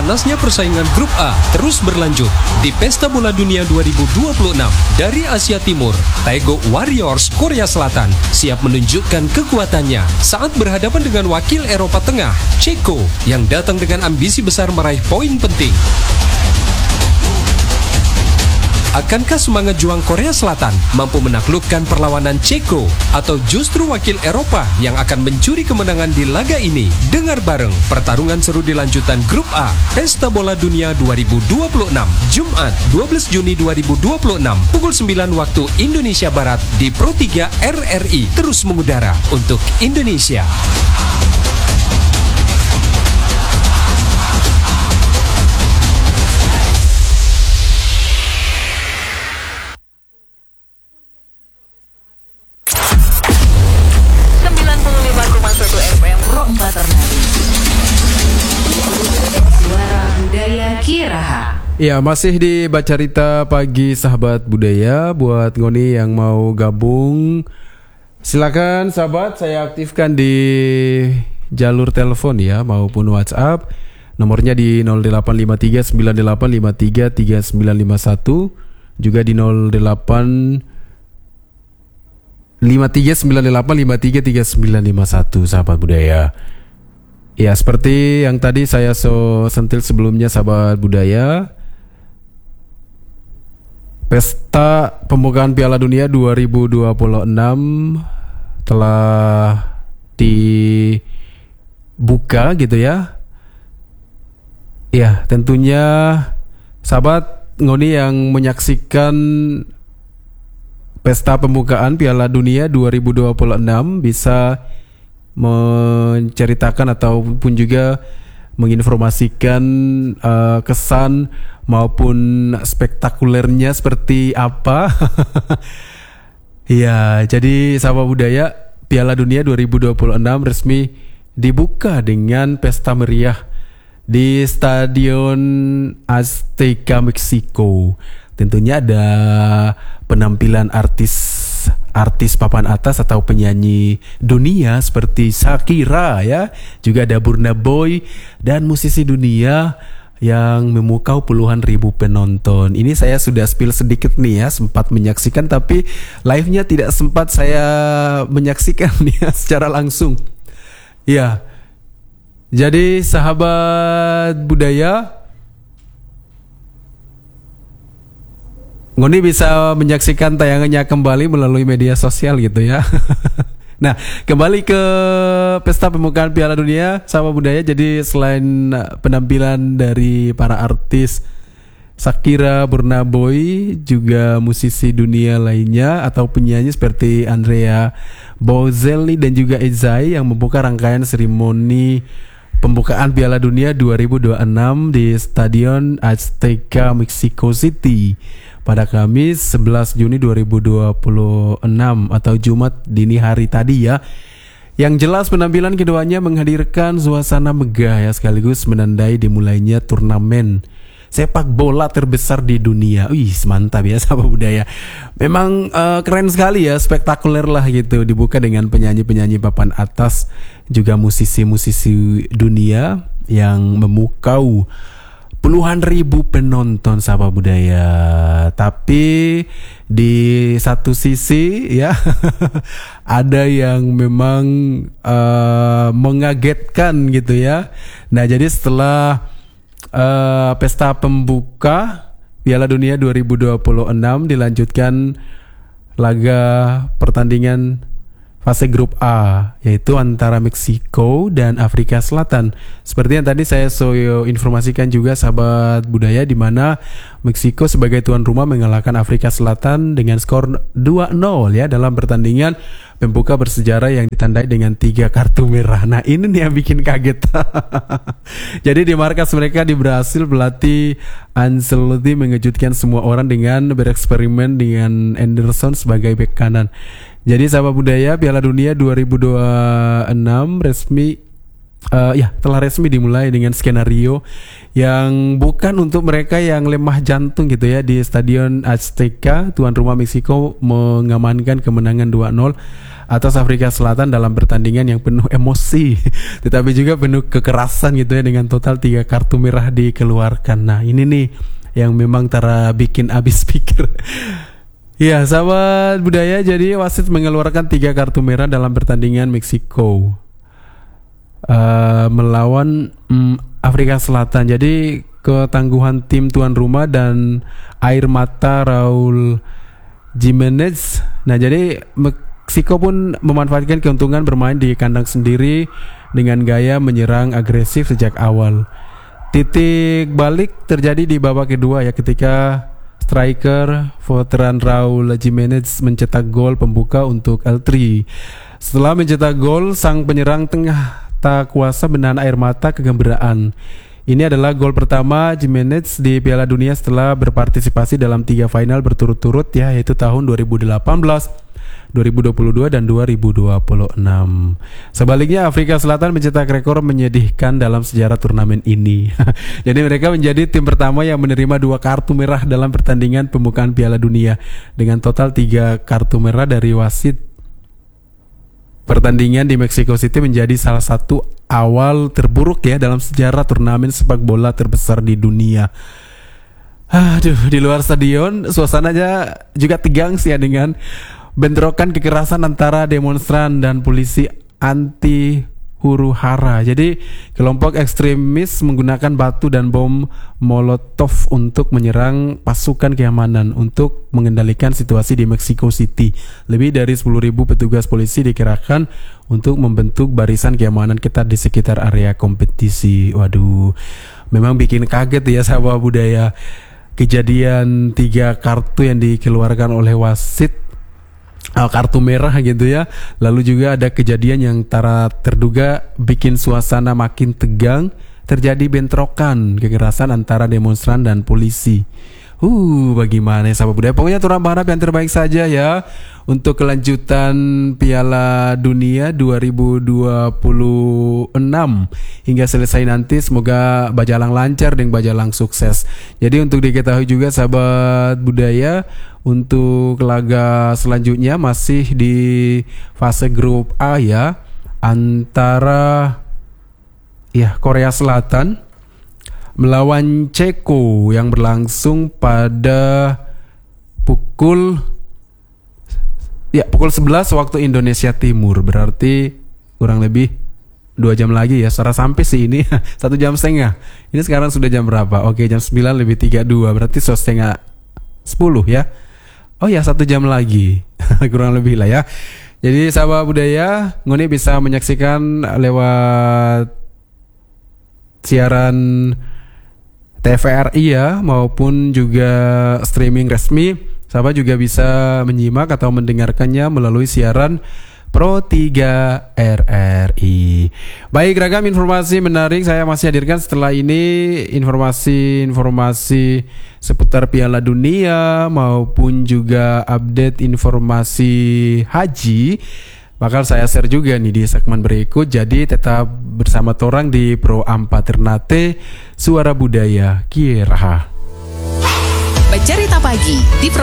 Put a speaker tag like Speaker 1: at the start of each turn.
Speaker 1: Panasnya persaingan Grup A terus berlanjut di Pesta Bola Dunia 2026. Dari Asia Timur, Taeguk Warriors Korea Selatan siap menunjukkan kekuatannya saat berhadapan dengan wakil Eropa Tengah, Ceko, yang datang dengan ambisi besar meraih poin penting. Akankah semangat juang Korea Selatan mampu menaklukkan perlawanan Ceko atau justru wakil Eropa yang akan mencuri kemenangan di laga ini? Dengar bareng pertarungan seru di lanjutan Grup A Pesta Bola Dunia 2026 Jumat 12 Juni 2026 pukul 9 waktu Indonesia Barat di Pro 3 RRI terus mengudara untuk Indonesia.
Speaker 2: Ya, masih di Bacarita Pagi Sahabat Budaya. Buat Ngoni yang mau gabung, silakan sahabat, saya aktifkan di jalur telepon ya maupun WhatsApp. Nomornya di 085398533951, juga di 085398533951 sahabat budaya. Ya, seperti yang tadi saya sentil sebelumnya sahabat budaya, Pesta Pembukaan Piala Dunia 2026 telah dibuka gitu ya. Ya, tentunya sahabat Ngoni yang menyaksikan Pesta Pembukaan Piala Dunia 2026 bisa menceritakan ataupun juga menginformasikan kesan maupun spektakulernya seperti apa. Ya, jadi sahabat budaya, Piala Dunia 2026 resmi dibuka dengan pesta meriah di Stadion Azteca Meksiko. Tentunya ada penampilan artis papan atas atau penyanyi dunia seperti Shakira ya, juga ada Burna Boy dan musisi dunia yang memukau puluhan ribu penonton. Ini saya sudah spill sedikit nih ya, sempat menyaksikan tapi live-nya tidak sempat saya menyaksikan ya secara langsung. Ya. Jadi sahabat budaya, Ngoni bisa menyaksikan tayangannya kembali melalui media sosial gitu ya. Nah, kembali ke Pesta Pembukaan Piala Dunia sahabat budaya. Jadi selain penampilan dari para artis Shakira, Burna Boy, juga musisi dunia lainnya atau penyanyi seperti Andrea Bocelli dan juga Ezai yang membuka rangkaian seremoni Pembukaan Piala Dunia 2026 di Stadion Azteca Mexico City pada Kamis 11 Juni 2026 atau Jumat dini hari tadi ya. Yang jelas penampilan keduanya menghadirkan suasana megah ya, sekaligus menandai dimulainya turnamen sepak bola terbesar di dunia. Wih, mantap ya sahabat budaya. Memang keren sekali ya, spektakuler lah gitu. Dibuka dengan penyanyi-penyanyi papan atas, juga musisi-musisi dunia yang memukau puluhan ribu penonton sahabat budaya. Tapi di satu sisi ya ada yang memang mengagetkan gitu ya. Nah, jadi setelah pesta pembuka Piala Dunia 2026 dilanjutkan laga pertandingan fase grup A, yaitu antara Meksiko dan Afrika Selatan. Seperti yang tadi saya informasikan juga sahabat budaya, di mana Meksiko sebagai tuan rumah mengalahkan Afrika Selatan dengan skor 2-0 ya dalam pertandingan pembuka bersejarah yang ditandai dengan 3 kartu merah. Nah, ini nih yang bikin kaget. Jadi di markas mereka di Brasil, pelatih Ancelotti mengejutkan semua orang dengan bereksperimen dengan Anderson sebagai bek kanan. Jadi sahabat budaya, Piala Dunia 2026 resmi telah resmi dimulai dengan skenario yang bukan untuk mereka yang lemah jantung gitu ya. Di Stadion Azteca, tuan rumah Meksiko mengamankan kemenangan 2-0 atas Afrika Selatan dalam pertandingan yang penuh emosi tetapi juga penuh kekerasan gitu ya, dengan total 3 kartu merah dikeluarkan. Nah ini nih yang memang tara bikin abis pikir. Ya sahabat budaya, jadi wasit mengeluarkan 3 kartu merah dalam pertandingan Meksiko melawan Afrika Selatan. Jadi ketangguhan tim tuan rumah dan air mata Raul Jimenez. Nah jadi Meksiko pun memanfaatkan keuntungan bermain di kandang sendiri dengan gaya menyerang agresif sejak awal. Titik balik terjadi di babak kedua ya, ketika striker veteran Raul Jimenez mencetak gol pembuka untuk L3. Setelah mencetak gol, sang penyerang tengah tak kuasa menahan air mata kegembiraan. Ini adalah gol pertama Jimenez di Piala Dunia setelah berpartisipasi dalam 3 final berturut-turut ya, yaitu tahun 2018, 2022 dan 2026. Sebaliknya Afrika Selatan mencetak rekor menyedihkan dalam sejarah turnamen ini. Jadi mereka menjadi tim pertama yang menerima 2 kartu merah dalam pertandingan pembukaan Piala Dunia dengan total 3 kartu merah dari wasit. Pertandingan di Mexico City menjadi salah satu awal terburuk ya dalam sejarah turnamen sepak bola terbesar di dunia. Aduh, di luar stadion suasananya juga tegang sih ya, dengan bentrokan kekerasan antara demonstran dan polisi anti huru hara. Jadi kelompok ekstremis menggunakan batu dan bom molotov untuk menyerang pasukan keamanan untuk mengendalikan situasi di Mexico City. Lebih dari 10.000 petugas polisi dikerahkan untuk membentuk barisan keamanan ketat di sekitar area kompetisi. Waduh, memang bikin kaget ya sahabat budaya. Kejadian 3 kartu yang dikeluarkan oleh wasit, kartu merah gitu ya. Lalu juga ada kejadian yang terduga bikin suasana makin tegang. Terjadi bentrokan kekerasan antara demonstran dan polisi. Bagaimana ya sahabat budaya? Pokoknya turun berharap yang terbaik saja ya untuk kelanjutan Piala Dunia 2026 hingga selesai nanti. Semoga Bajalang lancar dan Bajalang sukses. Jadi untuk diketahui juga sahabat budaya, untuk laga selanjutnya masih di fase grup A ya, antara Korea Selatan melawan Ceko yang berlangsung pada pukul 11 waktu Indonesia Timur. Berarti kurang lebih 2 jam lagi ya, secara sampai sih ini 1 jam setengah. Ini sekarang sudah jam berapa? Oke, jam 9 lebih 32, berarti 9:30 10 ya. Oh ya, 1 jam lagi kurang lebih lah ya. Jadi sahabat budaya, Ngoni bisa menyaksikan lewat siaran TVRI ya, maupun juga streaming resmi. Sahabat juga bisa menyimak atau mendengarkannya melalui siaran Pro 3 RRI. Baik, ragam informasi menarik saya masih hadirkan setelah ini, informasi-informasi seputar Piala Dunia maupun juga update informasi haji bakal saya share juga nih di segmen berikut. Jadi tetap bersama torang di Pro 4 Ternate, Suara Budaya Kieraha.
Speaker 3: Bercerita pagi di Pro